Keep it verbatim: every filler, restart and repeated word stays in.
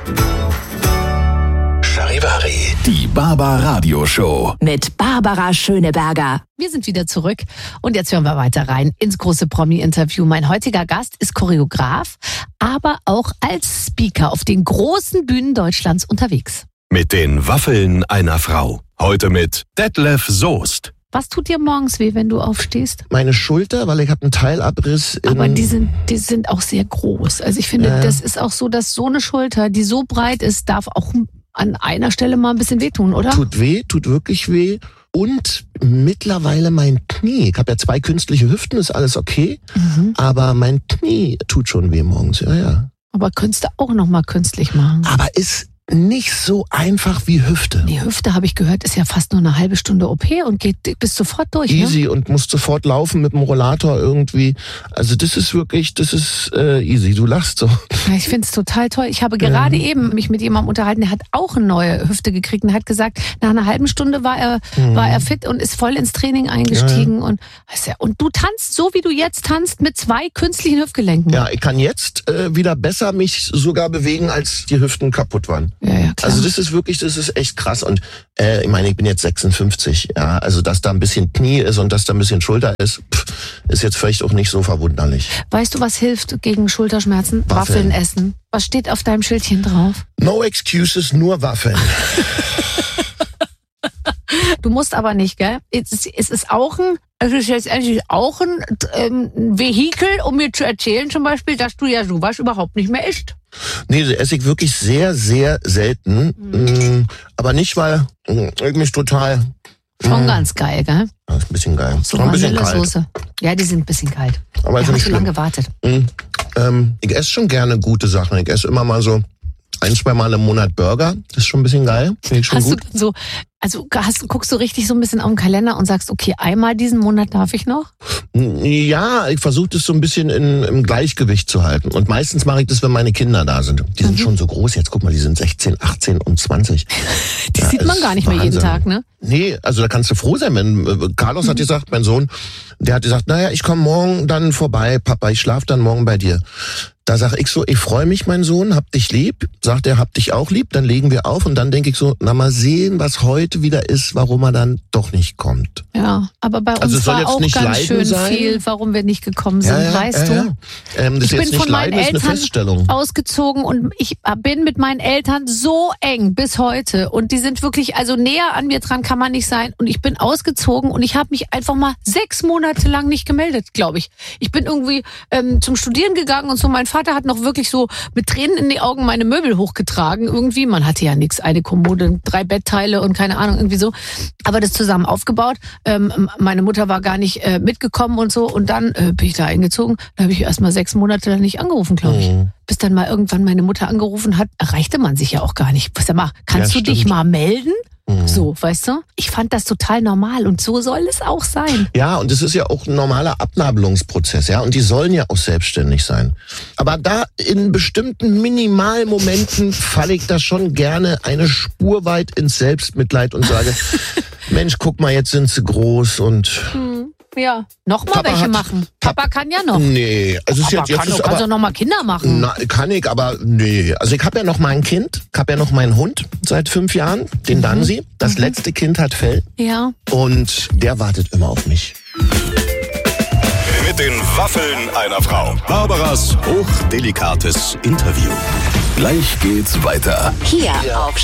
Charivari, die Barbara-Radio-Show. Mit Barbara Schöneberger. Wir sind wieder zurück und jetzt hören wir weiter rein ins große Promi-Interview. Mein heutiger Gast ist Choreograf, aber auch als Speaker auf den großen Bühnen Deutschlands unterwegs. Mit den Waffeln einer Frau. Heute mit Detlef Soest. Was tut dir morgens weh, wenn du aufstehst? Meine Schulter, weil ich habe einen Teilabriss. In Aber die sind, die sind auch sehr groß. Also ich finde, Ja. das ist auch so, dass so eine Schulter, die so breit ist, darf auch an einer Stelle mal ein bisschen wehtun, oder? Tut weh, tut wirklich weh. Und mittlerweile mein Knie. Ich habe ja zwei künstliche Hüften, ist alles okay. Mhm. Aber mein Knie tut schon weh morgens, ja, ja. Aber könntest du auch noch mal künstlich machen? Aber ist nicht so einfach wie Hüfte. Die Hüfte, habe ich gehört, ist ja fast nur eine halbe Stunde O P und geht bis sofort durch, Easy ne? und musst sofort laufen mit dem Rollator irgendwie. Also das ist wirklich, das ist äh, easy. Du lachst so. Ja, ich finde es total toll. Ich habe gerade Ja. eben mich mit jemandem unterhalten, der hat auch eine neue Hüfte gekriegt und hat gesagt, nach einer halben Stunde war er, Mhm. war er fit und ist voll ins Training eingestiegen. Und, weißt du, und du tanzt so, wie du jetzt tanzt, mit zwei künstlichen Hüftgelenken. Ja, ich kann jetzt äh, wieder besser mich sogar bewegen, als die Hüften kaputt waren. ja, ja, klar. Also das ist wirklich, das ist echt krass. Und äh, ich meine, ich bin jetzt sechsundfünfzig. Ja, also dass da ein bisschen Knie ist und dass da ein bisschen Schulter ist, pff, ist jetzt vielleicht auch nicht so verwunderlich. Weißt du, was hilft gegen Schulterschmerzen? Waffeln. Waffeln essen. Was steht auf deinem Schildchen drauf? No excuses, nur Waffeln. Du musst aber nicht, gell? Es ist, es ist auch ein, es ist jetzt endlich auch ein ähm, Vehikel, um mir zu erzählen zum Beispiel, dass du ja sowas überhaupt nicht mehr isst. Nee, das esse ich wirklich sehr, sehr selten. Mhm. Aber nicht, weil mh, ich mich total... Schon mh, ganz geil, gell? ja, ist ein bisschen geil. So Noch ein bisschen kalt. Vanillesoße. Ja, die sind ein bisschen kalt. Aber ist Ja, nicht hast du lange schlimm. gewartet. Mhm. Ähm, ich esse schon gerne gute Sachen. Ich esse immer mal so ein, zwei Mal im Monat Burger. Das ist schon ein bisschen geil. Finde ich schon Hast gut. du dann so, also hast, guckst du richtig so ein bisschen auf den Kalender und sagst, okay, einmal diesen Monat darf ich noch? Ja, ich versuche das so ein bisschen in, im Gleichgewicht zu halten. Und meistens mache ich das, wenn meine Kinder da sind. Die sind Mhm. schon so groß. Jetzt guck mal, die sind sechzehn, achtzehn und zwanzig. Die Ja, sieht man ist gar nicht mehr jeden Wahnsinn. Tag, ne? Nee, also da kannst du froh sein, wenn äh, Carlos Mhm. hat gesagt, mein Sohn, der hat gesagt, naja, ich komme morgen dann vorbei, Papa, ich schlaf dann morgen bei dir. Da sag ich so, ich freue mich, mein Sohn, hab dich lieb. Sagt er, hab dich auch lieb, dann legen wir auf. Und dann denke ich so, na mal sehen, was heute wieder ist, warum er dann doch nicht kommt. Ja, aber bei uns Also es soll war jetzt auch nicht ganz Leiden schön sein. viel, warum wir nicht gekommen sind, weißt ja, du? ja. Ähm, das Ich ist bin jetzt nicht von meinen Leiden, das ist eine Eltern Feststellung. ausgezogen und ich bin mit meinen Eltern so eng bis heute und die sind wirklich, also näher an mir dran kann man nicht sein und ich bin ausgezogen und ich habe mich einfach mal sechs Monate lang nicht gemeldet, glaube ich. Ich bin irgendwie ähm, zum Studieren gegangen und so, mein Vater hat noch wirklich so mit Tränen in die Augen meine Möbel hochgetragen irgendwie, man hatte ja nichts, eine Kommode, drei Bettteile und keine Ahnung, irgendwie so, aber das zusammen aufgebaut. Ähm, meine Mutter war gar nicht äh, mitgekommen und so und dann äh, bin ich da eingezogen, da habe ich erst mal sechs Monate nicht angerufen, glaube ich. Mhm. Bis dann mal irgendwann meine Mutter angerufen hat, erreichte man sich ja auch gar nicht. Sag mal, kannst Ja, du dich stimmt. mal melden? Mhm. So, weißt du? Ich fand das total normal und so soll es auch sein. Ja, und es ist ja auch ein normaler Abnabelungsprozess, ja, und die sollen ja auch selbstständig sein. Aber da in bestimmten Minimalmomenten falle ich da schon gerne eine Spur weit ins Selbstmitleid und sage, Mensch, guck mal, jetzt sind sie groß und Hm, ja, noch mal Papa welche hat- machen. Pap- Papa kann ja noch. nee, also ist Papa jetzt, jetzt kann ist doch, kannst aber doch noch mal Kinder machen. Na, kann ich, aber nee. Also ich habe ja noch mal ein Kind, ich habe ja noch meinen Hund seit fünf Jahren, den Dansi. Das letzte Kind hat Fell Ja. und der wartet immer auf mich. Mit den Waffeln einer Frau. Barbaras hochdelikates Interview. Gleich geht's weiter. Hier auf